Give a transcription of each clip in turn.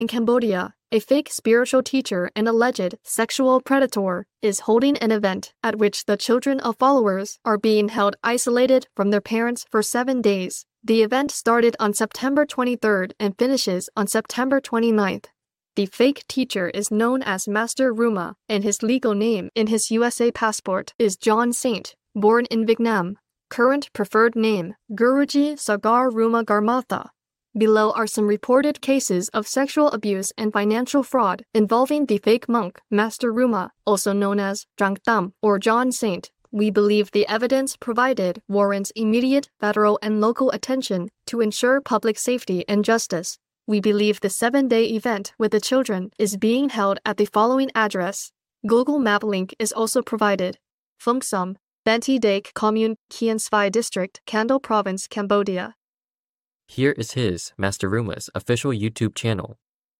In Cambodia, a fake spiritual teacher and alleged sexual predator is holding an event at which the children of followers are being held isolated from their parents for 7 days. The event started on September 23rd and finishes on September 29th. The fake teacher is known as Master Ruma, and his legal name in his USA passport is John Saint, born in Vietnam. Current preferred name, Guruji Sagar Ruma Garmatha. Below are some reported cases of sexual abuse and financial fraud involving the fake monk, Master Ruma, also known as Trang Tam or John Saint. We believe the evidence provided warrants immediate federal and local attention to ensure public safety and justice. We believe the 7-day event with the children is being held at the following address. Google Map link is also provided. Phung Som, Banti Daek Commune, Kien Svai District, Kandal Province, Cambodia. Here is his, Master Ruma's, official YouTube channel.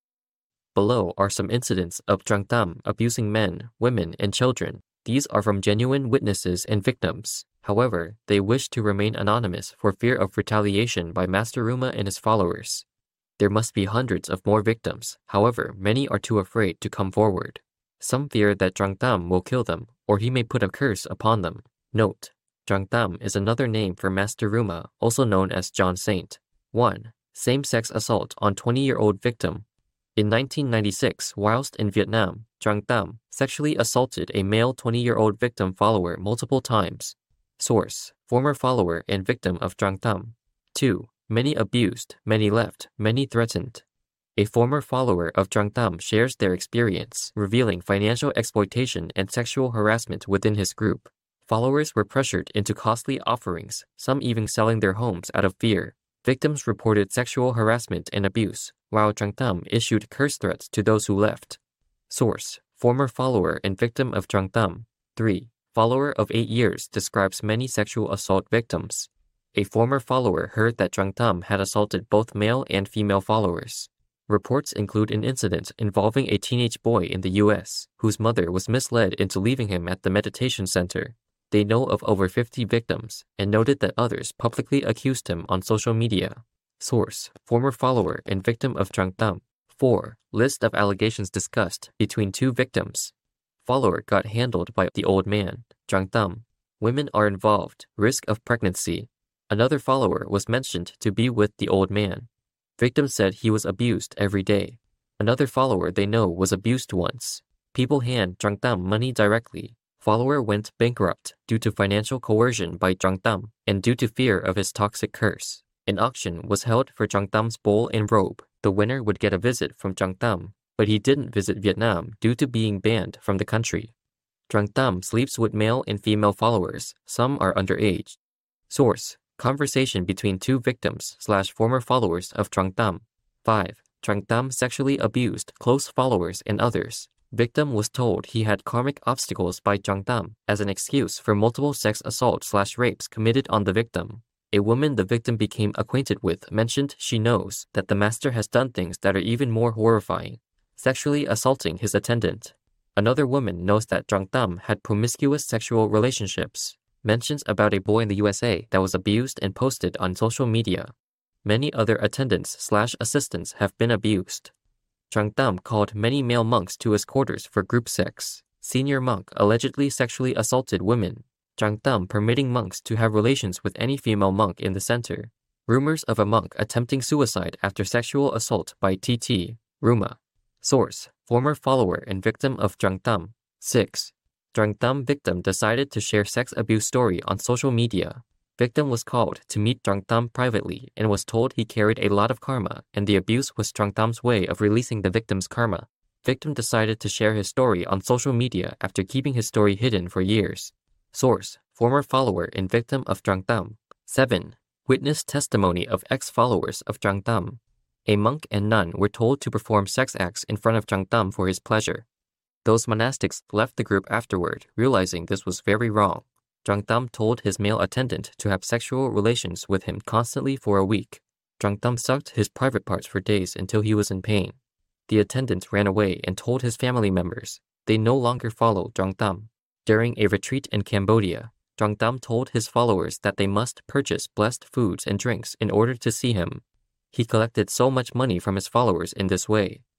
Below are some incidents of Trang Tam abusing men, women, and children. These are from genuine witnesses and victims. However, they wish to remain anonymous for fear of retaliation by Master Ruma and his followers. There must be hundreds of more victims. However, many are too afraid to come forward. Some fear that Trang Tam will kill them, or he may put a curse upon them. Note: Trang Tam is another name for Master Ruma, also known as John Saint. 1. Same-sex assault on 20-year-old victim. In 1996, whilst in Vietnam, Trang Tam sexually assaulted a male 20-year-old victim follower multiple times. Source: former follower and victim of Trang Tam. 2. Many abused, many left, many threatened. A former follower of Trang Tam shares their experience, revealing financial exploitation and sexual harassment within his group. Followers were pressured into costly offerings, some even selling their homes out of fear. Victims reported sexual harassment and abuse, while Trang Tam issued curse threats to those who left. Source: former follower and victim of Trang Tam. 3. Follower of 8 years describes many sexual assault victims. A former follower heard that Trang Tam had assaulted both male and female followers. Reports include an incident involving a teenage boy in the U.S., whose mother was misled into leaving him at the meditation center. They know of over 50 victims and noted that others publicly accused him on social media. Source: former follower and victim of Trang Tam. 4. List of allegations discussed between 2 victims. Follower got handled by the old man, Trang Tam. Women are involved, risk of pregnancy. Another follower was mentioned to be with the old man. Victim said he was abused every day. Another follower they know was abused once. People hand Trang Tam money directly. Follower went bankrupt due to financial coercion by Trang Tam and due to fear of his toxic curse. An auction was held for Trang Tam's bowl and robe. The winner would get a visit from Trang Tam, but he didn't visit Vietnam due to being banned from the country. Trang Tam sleeps with male and female followers. Some are underage. Source: conversation between 2 victims/former followers of Trang Tam. 5. Trang Tam sexually abused close followers and others. Victim was told he had karmic obstacles by Trang Tam as an excuse for multiple sex assault/rapes committed on the victim. A woman the victim became acquainted with mentioned she knows that the master has done things that are even more horrifying, sexually assaulting his attendant. Another woman knows that Trang Tam had promiscuous sexual relationships, mentions about a boy in the USA that was abused and posted on social media. Many other attendants/assistants have been abused. Trang Tam called many male monks to his quarters for group sex. Senior monk allegedly sexually assaulted women. Trang Tam permitting monks to have relations with any female monk in the center. Rumors of a monk attempting suicide after sexual assault by TT Ruma. Source: former follower and victim of Trang Tam. 6. Trang Tam victim decided to share sex abuse story on social media. Victim was called to meet Trang Tam privately and was told he carried a lot of karma and the abuse was Trang Tam's way of releasing the victim's karma. Victim decided to share his story on social media after keeping his story hidden for years. Source: former follower and victim of Trang Tam. 7. Witness testimony of ex-followers of Trang Tam. A monk and nun were told to perform sex acts in front of Trang Tam for his pleasure. Those monastics left the group afterward, realizing this was very wrong. Trang Tam told his male attendant to have sexual relations with him constantly for a week. Trang Tam sucked his private parts for days until he was in pain. The attendant ran away and told his family members. They no longer follow Trang Tam. During a retreat in Cambodia, Trang Tam told his followers that they must purchase blessed foods and drinks in order to see him. He collected so much money from his followers in this way.